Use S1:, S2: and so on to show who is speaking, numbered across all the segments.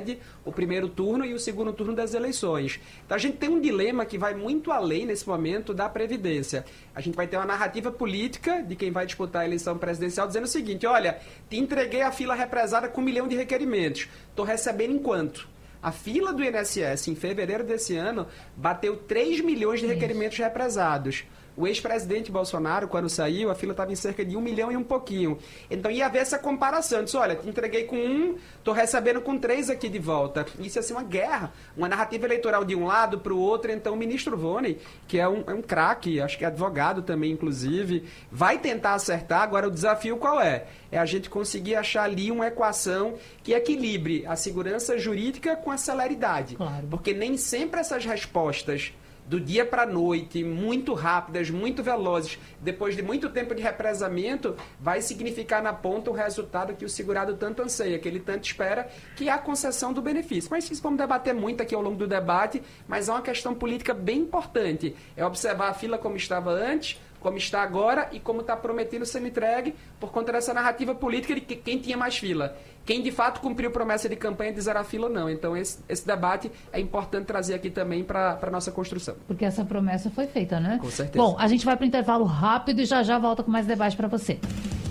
S1: antecede o primeiro turno e o segundo turno das eleições. Então a gente tem um dilema que vai muito além, nesse momento, da Previdência. A gente vai ter uma narrativa política de quem vai disputar a eleição presidencial dizendo o seguinte: olha, te entreguei a fila represada com 1 milhão de requerimentos, estou recebendo em quanto? A fila do INSS, em fevereiro desse ano, bateu 3 milhões de requerimentos represados. O ex-presidente Bolsonaro, quando saiu, a fila estava em cerca de 1 milhão e um pouquinho. Então ia haver essa comparação. Disse, olha, te entreguei com 1, estou recebendo com 3 aqui de volta. Isso ia ser uma guerra, uma narrativa eleitoral de um lado para o outro. Então o ministro Voney, que é um craque, acho que é advogado também, inclusive, vai tentar acertar. Agora o desafio qual é? É a gente conseguir achar ali uma equação que equilibre a segurança jurídica com a celeridade.
S2: Claro.
S1: Porque nem sempre essas respostas do dia para a noite, muito rápidas, muito velozes, depois de muito tempo de represamento, vai significar na ponta o resultado que o segurado tanto anseia, que ele tanto espera, que é a concessão do benefício. Mas isso vamos debater muito aqui ao longo do debate, mas é uma questão política bem importante. É observar a fila como estava antes, como está agora e como está prometendo ser entregue por conta dessa narrativa política de que quem tinha mais fila. Quem de fato cumpriu promessa de campanha de zerar a fila ou não. Então esse debate é importante trazer aqui também para a nossa construção.
S2: Porque essa promessa foi feita, né?
S1: Com certeza.
S2: Bom, a gente vai para o intervalo rápido e já volta com mais debate para você.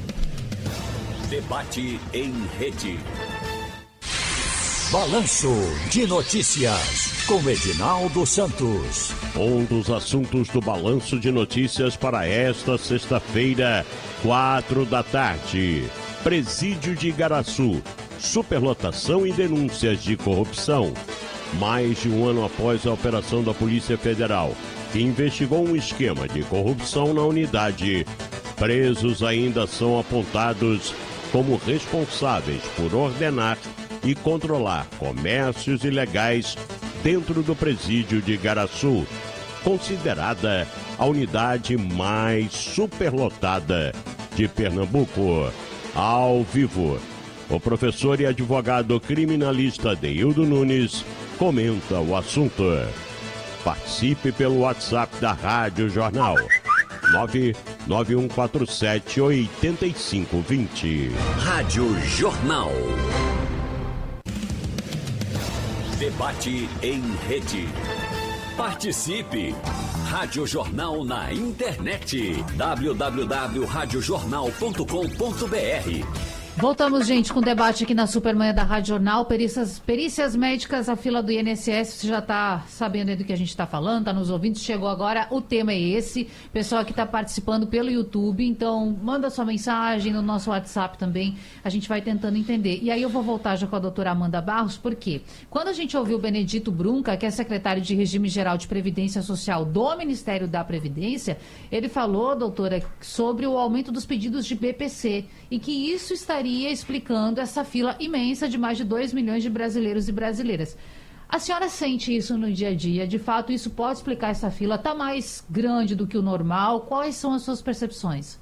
S3: Debate em rede.
S4: Balanço de Notícias, com Edinaldo Santos.
S5: Um dos assuntos do Balanço de Notícias para esta sexta-feira, 4 da tarde. Presídio de Igaraçu, superlotação e denúncias de corrupção. Mais de um ano após a operação da Polícia Federal, que investigou um esquema de corrupção na unidade, presos ainda são apontados como responsáveis por ordenar e controlar comércios ilegais dentro do presídio de Igaraçu, considerada a unidade mais superlotada de Pernambuco. Ao vivo, o professor e advogado criminalista Deildo Nunes comenta o assunto. Participe pelo WhatsApp da Rádio Jornal 99147-8520.
S3: Rádio Jornal. Debate em rede. Participe! Rádio Jornal na internet. www.radiojornal.com.br.
S2: Voltamos, gente, com o debate aqui na Supermanhã da Rádio Jornal. Perícias médicas, a fila do INSS, você já está sabendo aí do que a gente está falando, está nos ouvindo, chegou agora, o tema é esse. Pessoal que está participando pelo YouTube, então manda sua mensagem no nosso WhatsApp também, a gente vai tentando entender. E aí eu vou voltar já com a doutora Amanda Barros, porque quando a gente ouviu o Benedito Brunca, que é secretário de Regime Geral de Previdência Social do Ministério da Previdência, ele falou, doutora, sobre o aumento dos pedidos de BPC e que isso estaria explicando essa fila imensa de mais de 2 milhões de brasileiros e brasileiras. A senhora sente isso no dia a dia? De fato, isso pode explicar essa fila? Está mais grande do que o normal? Quais são as suas percepções?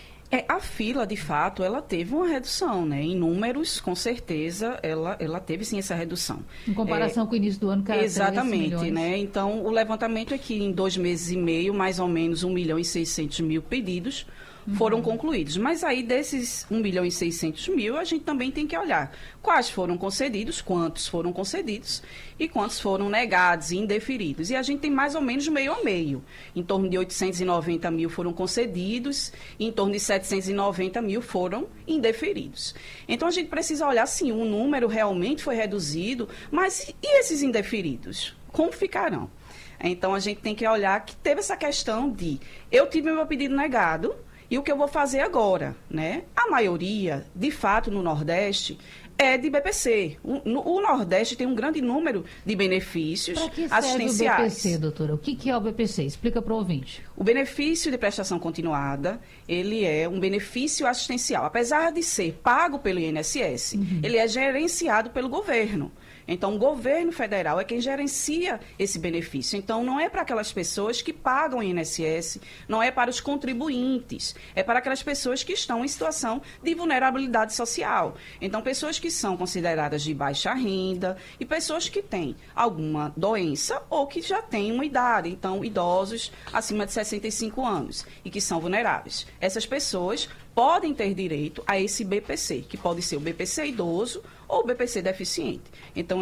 S6: A fila, de fato, ela teve uma redução, né? Em números, com certeza, ela teve sim essa redução.
S2: Em comparação com o início do ano, que era 3
S6: exatamente,
S2: milhões.
S6: né? Então, o levantamento é que em 2 meses e meio, mais ou menos 1.600.000 pedidos foram concluídos. Mas aí, desses 1.600.000, a gente também tem que olhar quais foram concedidos, quantos foram concedidos e quantos foram negados e indeferidos. E a gente tem mais ou menos meio a meio. Em torno de 890 mil foram concedidos e em torno de 790 mil foram indeferidos. Então, a gente precisa olhar, sim, o número realmente foi reduzido, mas e esses indeferidos? Como ficarão? Então, a gente tem que olhar que teve essa questão de eu tive meu pedido negado, e o que eu vou fazer agora, né? A maioria, de fato, no Nordeste, é de BPC. O Nordeste tem um grande número de benefícios assistenciais.
S2: Para que serve o BPC, doutora? O que é o BPC? Explica para o ouvinte.
S6: O benefício de prestação continuada, ele é um benefício assistencial. Apesar de ser pago pelo INSS, ele é gerenciado pelo governo. Então, o governo federal é quem gerencia esse benefício. Então, não é para aquelas pessoas que pagam o INSS, não é para os contribuintes, é para aquelas pessoas que estão em situação de vulnerabilidade social. Então, pessoas que são consideradas de baixa renda e pessoas que têm alguma doença ou que já têm uma idade, então, idosos acima de 65 anos e que são vulneráveis. Essas pessoas podem ter direito a esse BPC, que pode ser o BPC idoso ou o BPC deficiente. Então,